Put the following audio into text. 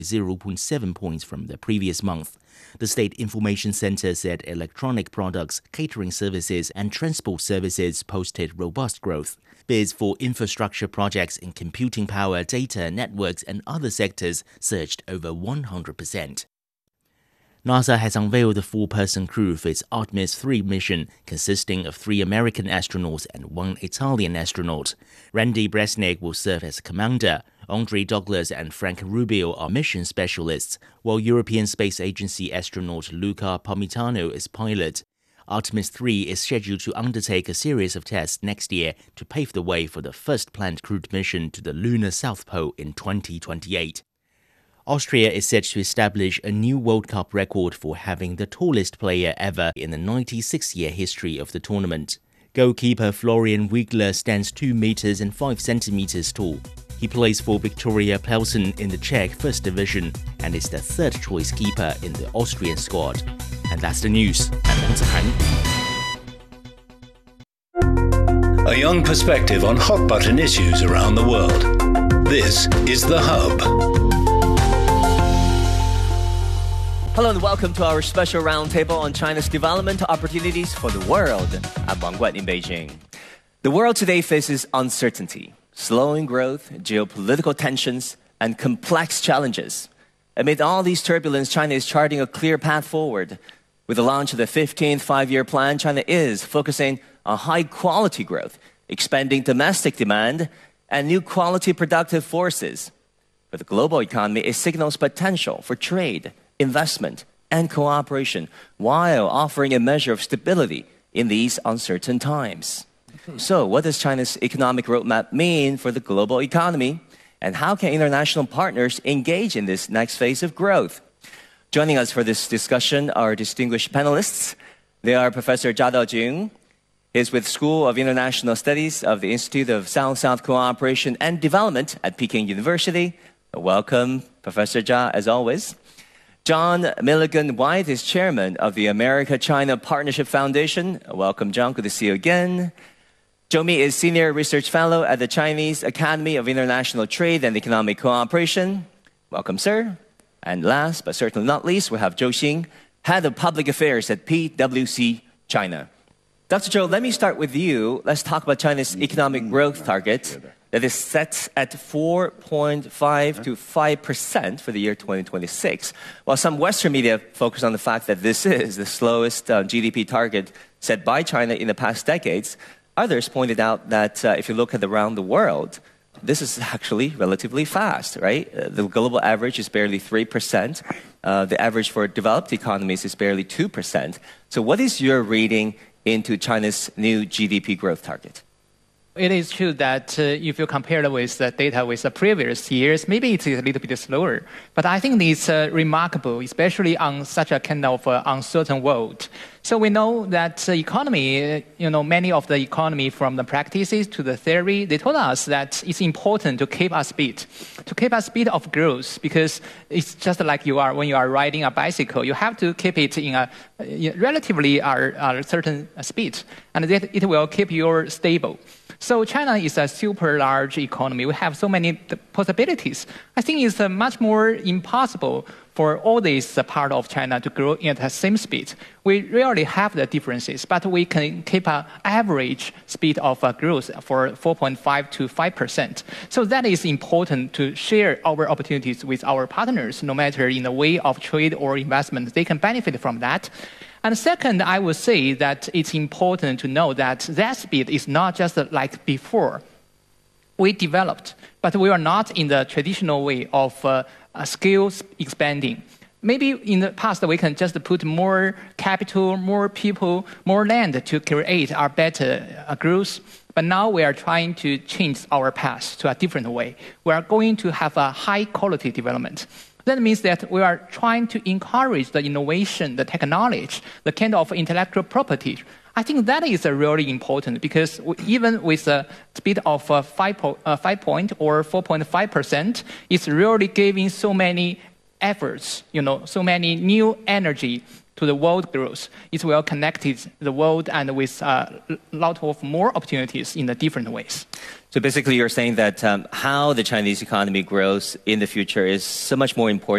0.7 points from the previous month. The State Information Center said electronic products, catering services, and transport services posted robust growth. Bids for infrastructure projects in computing power, data, networks, and other sectors surged over 100%. NASA has unveiled the four-person crew for its Artemis 3 mission, consisting of 3 American astronauts and 1 Italian astronaut. Randy Bresnik will serve as commander. Andre Douglas and Frank Rubio are mission specialists, while European Space Agency astronaut Luca Parmitano is pilot. Artemis 3 is scheduled to undertake a series of tests next year to pave the way for the first planned crewed mission to the lunar South Pole in 2028. Austria is set to establish a new World Cup record for having the tallest player ever in the 96-year history of the tournament. Goalkeeper Florian Wiegler stands 2 meters and 5 centimeters tall. He plays for Victoria Plzeň in the Czech First Division and is the third-choice keeper in the Austrian squad. And that's the news. I'm Wang Zihan. A young perspective on hot-button issues around the world. This is The Hub. Hello and welcome to our special roundtable on China's development opportunities for the world. I'm Wang Guan in Beijing. The world today faces uncertainty, slowing growth, geopolitical tensions, and complex challenges. Amid all these turbulence, China is charting a clear path forward. With the launch of the 15th Five-Year Plan, China is focusing on high-quality growth, expanding domestic demand, and new quality productive forces. For the global economy, it signals potential for trade, investment, and cooperation, while offering a measure of stability in these uncertain times. So, what does China's economic roadmap mean for the global economy? And how can international partners engage in this next phase of growth? Joining us for this discussion are distinguished panelists. They are Professor Zha Daojun. He is with School of International Studies of the Institute of South-South Cooperation and Development at Peking University. Welcome, Professor Zha, as always. John Milligan White is chairman of the America-China Partnership Foundation. Welcome, John. Good to see you again. Zhou Mi is senior research fellow at the Chinese Academy of International Trade and Economic Cooperation. Welcome, sir. And last, but certainly not least, we have Zhou Xing, head of public affairs at PwC China. Dr. Zhou, let me start with you. Let's talk about China's economic growth target that is set at 4.5 to 5% for the year 2026. While some Western media focus on the fact that this is the slowest GDP target set by China in the past decades, others pointed out that if you look at around the world, this is actually relatively fast, right? The global average is barely 3%. The average for developed economies is barely 2%. So what is your reading into China's new GDP growth target? It is true that if you compare it with the data with the previous years, maybe it's a little bit slower. But I think it's remarkable, especially on such a kind of uncertain world. So we know that the economy, many of the economy from the practices to the theory, they told us that it's important to keep a speed of growth, because it's just like when you are riding a bicycle, you have to keep it in a relatively a certain speed, and that it will keep you stable. So China is a super large economy. We have so many possibilities. I think it's much more impossible for all this part of China to grow at the same speed. We rarely have the differences, but we can keep an average speed of growth for 4.5 to 5%. So that is important to share our opportunities with our partners, no matter in the way of trade or investment. They can benefit from that. And second, I would say that it's important to know that that speed is not just like before. We developed, but we are not in the traditional way of skills expanding. Maybe in the past, we can just put more capital, more people, more land to create our better growth. But now we are trying to change our path to a different way. We are going to have a high-quality development. That means that we are trying to encourage the innovation, the technology, the kind of intellectual property. I think that is really important, because even with a speed of 5 point or 4.5%, it's really giving so many efforts, so many new energy to the world growth. It will connect the world and with a lot of more opportunities in the different ways. So basically you're saying that how the Chinese economy grows in the future is so much more important